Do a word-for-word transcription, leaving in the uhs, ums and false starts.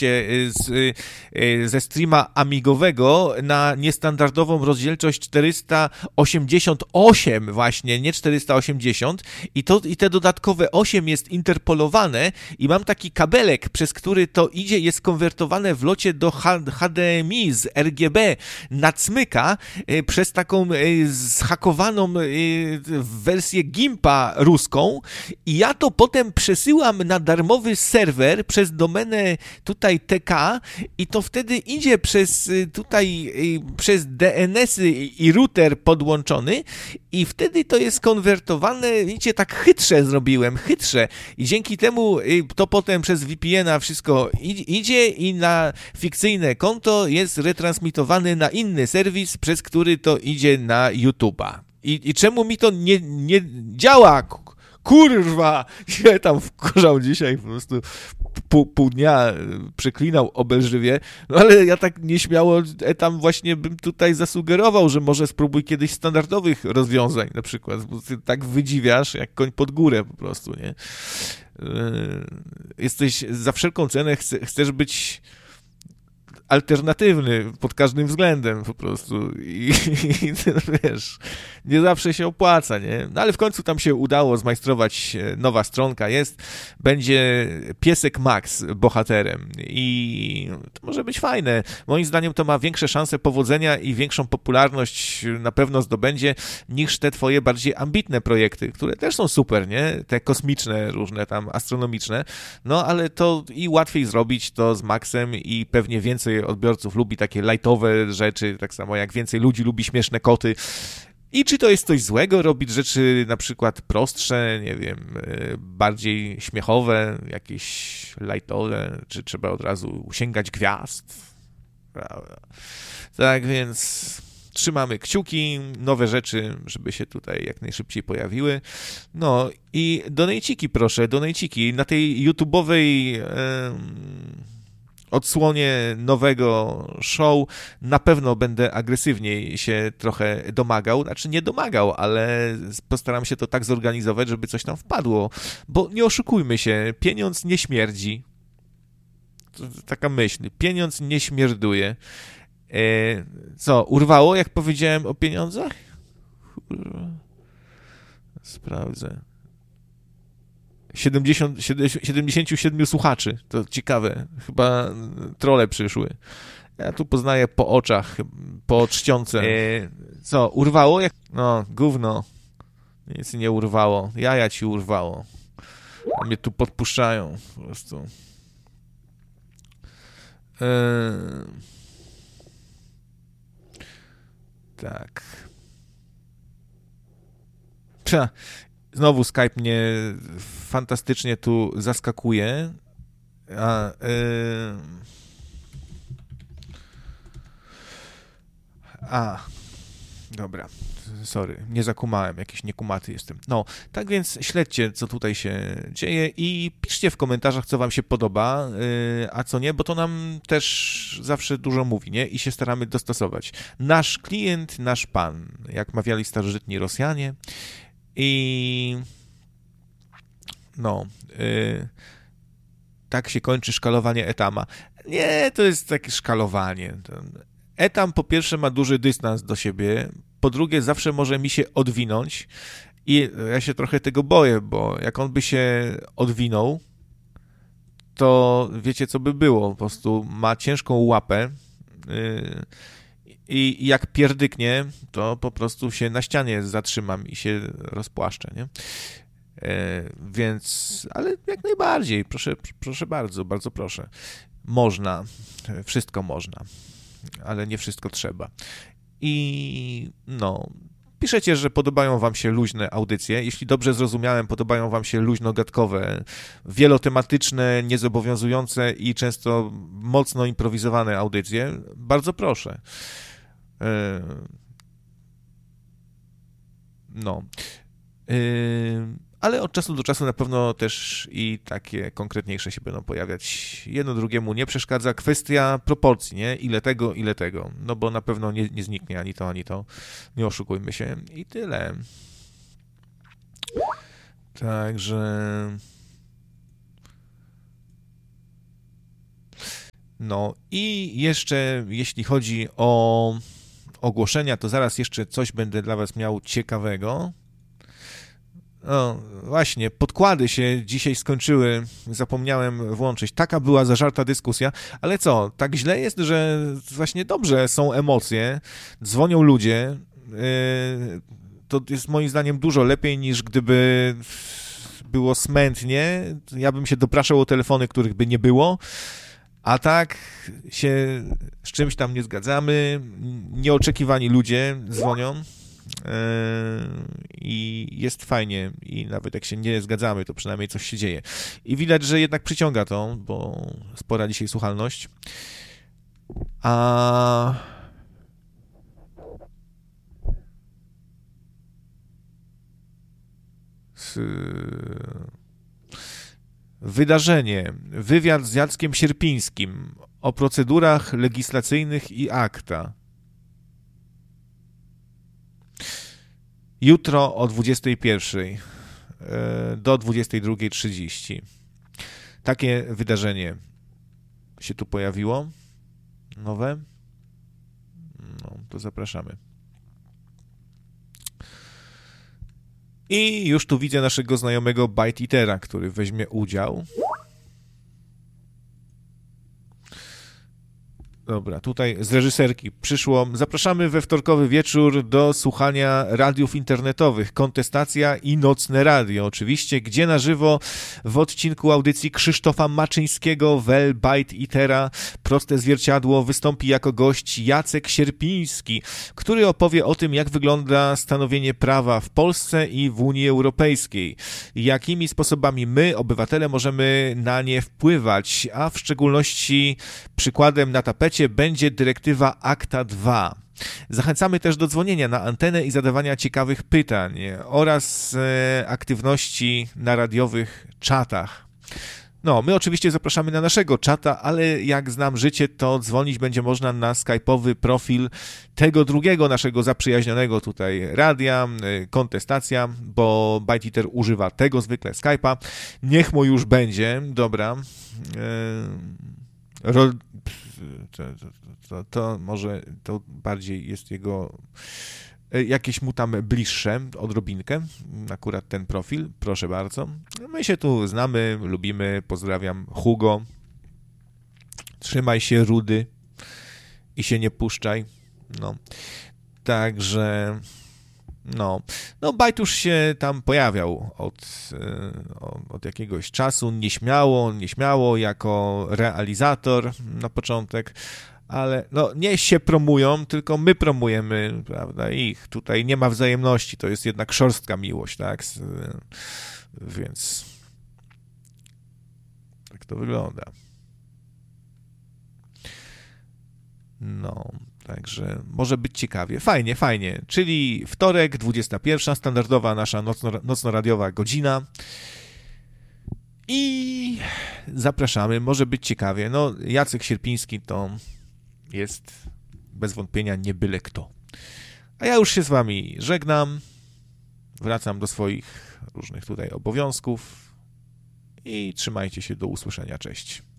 się z, ze streama amigowego na niestandardową rozdzielczość czterysta osiemdziesiąt osiem właśnie, nie czterysta osiemdziesiąt i, to, i te dodatkowe osiem jest interpolowane i mam taki kabelek, przez który to idzie, jest konwertowane w locie do H D M I z R G B na cmyka przez taką zhakowaną wersję Gimpa ruską i ja to potem przesyłam na darmowy serwer przez domenę tutaj T K i to wtedy idzie przez tutaj przez D N S-y i router podłączony i wtedy to jest konwertowane, widzicie, tak chytrze zrobiłem, chytrze i dzięki temu to potem przez V P N-a wszystko idzie i na fikcyjne konto jest retransmitowany na inny serwis, przez który to idzie na YouTube'a. I, i czemu mi to nie, nie działa? Kurwa! Ja tam wkurzał dzisiaj po prostu pół, pół dnia przeklinał obelżywie, no ale ja tak nieśmiało tam właśnie bym tutaj zasugerował, że może spróbuj kiedyś standardowych rozwiązań na przykład, bo ty tak wydziwiasz jak koń pod górę po prostu, nie? Jesteś za wszelką cenę, chcesz być alternatywny pod każdym względem po prostu i, i wiesz, nie zawsze się opłaca, nie? No ale w końcu tam się udało zmajstrować, nowa stronka jest, będzie piesek Max bohaterem i to może być fajne. Moim zdaniem to ma większe szanse powodzenia i większą popularność na pewno zdobędzie niż te twoje bardziej ambitne projekty, które też są super, nie? Te kosmiczne, różne tam astronomiczne, no ale to i łatwiej zrobić to z Maxem i pewnie więcej odbiorców lubi takie lightowe rzeczy, tak samo jak więcej ludzi lubi śmieszne koty. I czy to jest coś złego robić rzeczy na przykład prostsze, nie wiem, bardziej śmiechowe, jakieś lightowe, czy trzeba od razu sięgać gwiazd? Prawda. Tak więc trzymamy kciuki, nowe rzeczy, żeby się tutaj jak najszybciej pojawiły. No i donejciki proszę, donejciki. Na tej YouTube'owej odsłonie nowego show na pewno będę agresywniej się trochę domagał, znaczy nie domagał, ale postaram się to tak zorganizować, żeby coś tam wpadło, bo nie oszukujmy się, pieniądz nie śmierdzi. To taka myśl, pieniądz nie śmierduje. E, co, urwało, jak powiedziałem o pieniądzach? Sprawdzę. siedemdziesiąt, siedemdziesięciu siedmiu słuchaczy. To ciekawe. Chyba trolle przyszły. Ja tu poznaję po oczach, po czcionce. E, co, urwało? Jak... No, gówno. Nic nie urwało. Jaja ci urwało. A mnie tu podpuszczają po prostu. E... Tak. Psia. Znowu Skype mnie fantastycznie tu zaskakuje. A, yy... A, dobra. Sorry, nie zakumałem, jakiś niekumaty jestem. No, tak więc śledźcie, co tutaj się dzieje i piszcie w komentarzach, co wam się podoba, yy, a co nie, bo to nam też zawsze dużo mówi, nie? I się staramy dostosować. Nasz klient, nasz pan, jak mawiali starożytni Rosjanie. I no, yy, tak się kończy szkalowanie Etama. Nie, to jest takie szkalowanie. Etam po pierwsze ma duży dystans do siebie, po drugie zawsze może mi się odwinąć i ja się trochę tego boję, bo jak on by się odwinął, to wiecie co by było, po prostu ma ciężką łapę, yy, i jak pierdyknie, to po prostu się na ścianie zatrzymam i się rozpłaszczę, nie? E, więc, ale jak najbardziej, proszę, proszę bardzo, bardzo proszę. Można, wszystko można, ale nie wszystko trzeba. I no, piszecie, że podobają wam się luźne audycje. Jeśli dobrze zrozumiałem, podobają wam się luźno-gadkowe, wielotematyczne, niezobowiązujące i często mocno improwizowane audycje. Bardzo proszę. No. Ale od czasu do czasu na pewno też i takie konkretniejsze się będą pojawiać. Jedno drugiemu nie przeszkadza. Kwestia proporcji, nie? Ile tego, ile tego. No bo na pewno nie, nie zniknie ani to, ani to. Nie oszukujmy się. I tyle. Także... No i jeszcze jeśli chodzi o ogłoszenia, to zaraz jeszcze coś będę dla was miał ciekawego. No właśnie, podkłady się dzisiaj skończyły, zapomniałem włączyć. Taka była zażarta dyskusja, ale co, tak źle jest, że właśnie dobrze są emocje, dzwonią ludzie, yy, to jest moim zdaniem dużo lepiej niż gdyby było smętnie, ja bym się dopraszał o telefony, których by nie było, a tak się z czymś tam nie zgadzamy, nieoczekiwani ludzie dzwonią yy, i jest fajnie i nawet jak się nie zgadzamy, to przynajmniej coś się dzieje. I widać, że jednak przyciąga to, bo spora dzisiaj słuchalność. A... Z... Wydarzenie. Wywiad z Jackiem Sierpińskim o procedurach legislacyjnych i akta. Jutro o dwudziestej pierwszej do dwudziestej drugiej trzydzieści. Takie wydarzenie się tu pojawiło. Nowe. No, to zapraszamy. I już tu widzę naszego znajomego Bite Eatera, który weźmie udział. Dobra, tutaj z reżyserki przyszło. Zapraszamy we wtorkowy wieczór do słuchania radiów internetowych. Kontestacja i Nocne Radio. Oczywiście, gdzie na żywo w odcinku audycji Krzysztofa Maczyńskiego, Wel Bite Eatera, Proste Zwierciadło, wystąpi jako gość Jacek Sierpiński, który opowie o tym, jak wygląda stanowienie prawa w Polsce i w Unii Europejskiej. Jakimi sposobami my, obywatele, możemy na nie wpływać, a w szczególności przykładem na tapecie będzie dyrektywa akta dwa. Zachęcamy też do dzwonienia na antenę i zadawania ciekawych pytań oraz e, aktywności na radiowych czatach. No, my oczywiście zapraszamy na naszego czata, ale jak znam życie, to dzwonić będzie można na skype'owy profil tego drugiego naszego zaprzyjaźnionego tutaj radia, Kontestacja, bo Bite Eater używa tego zwykle Skype'a. Niech mu już będzie, dobra. E, ro, to, to, to może to bardziej jest jego jakieś mu tam bliższe, odrobinkę, akurat ten profil, proszę bardzo. My się tu znamy, lubimy, pozdrawiam Hugo. Trzymaj się, Rudy, i się nie puszczaj. No, także no, no Bite już się tam pojawiał od, od jakiegoś czasu, nieśmiało, nieśmiało, jako realizator na początek, ale no nie się promują, tylko my promujemy, prawda, ich. Tutaj nie ma wzajemności, to jest jednak szorstka miłość, tak? Więc tak to wygląda. No, także może być ciekawie. Fajnie, fajnie. Czyli wtorek, dwudziesta pierwsza, standardowa nasza nocno, nocno-radiowa godzina. I zapraszamy, może być ciekawie. No, Jacek Sierpiński to jest bez wątpienia nie byle kto. A ja już się z wami żegnam. Wracam do swoich różnych tutaj obowiązków i trzymajcie się, do usłyszenia. Cześć.